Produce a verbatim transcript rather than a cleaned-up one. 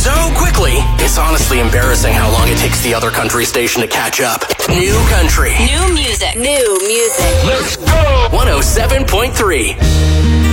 so quickly, it's honestly embarrassing how long it takes the other country station to catch up. New country. New music. New music. Let's go! one oh seven point three.